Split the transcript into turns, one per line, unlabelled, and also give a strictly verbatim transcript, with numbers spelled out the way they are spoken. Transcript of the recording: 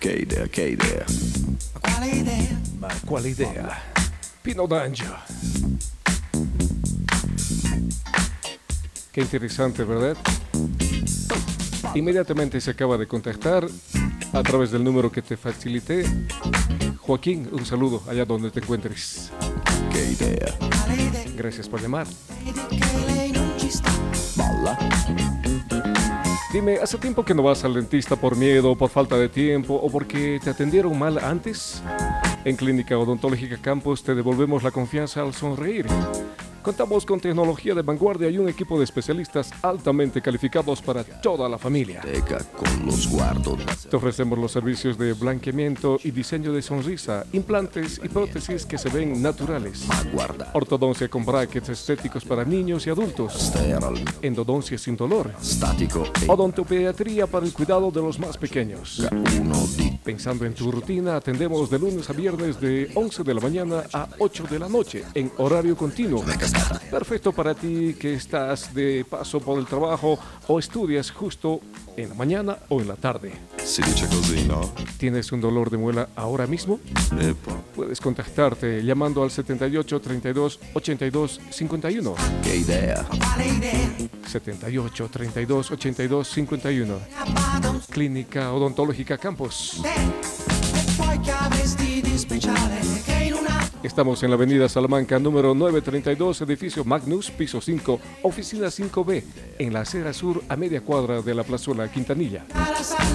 Che idea, che idea.
Quale idea?
Ma quale idea? Pino D'Angio. Qué interesante, ¿verdad? Inmediatamente se acaba de contactar a través del número que te facilité. Joaquín, un saludo allá donde te encuentres.
Che idea.
Quale idea?
Gracias por llamar.
Vedi che lei non ci sta.
Balla.
Dime, ¿hace tiempo que no vas al dentista por miedo, por falta de tiempo o porque te atendieron mal antes? En Clínica Odontológica Campos te devolvemos la confianza al sonreír. Contamos con tecnología de vanguardia y un equipo de especialistas altamente calificados para toda la familia.
Teca con lo sguardo da
Te ofrecemos los servicios de blanqueamiento y diseño de sonrisa, implantes y prótesis que se ven naturales.
ma guarda.
Ortodoncia con brackets estéticos para niños y adultos.
Steral.
Endodoncia sin dolor.
Statico e
Odontopediatría para el cuidado de los más pequeños.
uno di
Pensando en tu rutina, atendemos de lunes a viernes de once de la mañana a ocho de la noche en horario continuo. Perfecto para ti que estás de paso por el trabajo o estudias justo en la mañana o en la tarde.
si dice così, no?
¿Tienes un dolor de muela ahora mismo?
Epa.
Puedes contactarte llamando al setenta y ocho, treinta y dos, ochenta y dos, cincuenta y uno.
Che idea.
Quale idea?
setenta y ocho, treinta y dos, ochenta y dos, cincuenta y uno.
Vado un
Clínica Odontológica Campos.
te e poi che avresti di speciale che in una
Estamos en la avenida Salamanca, número novecientos treinta y dos, edificio Magnus, piso cinco, oficina cinco B, en la acera sur a media cuadra de la plazuela Quintanilla.
alla sala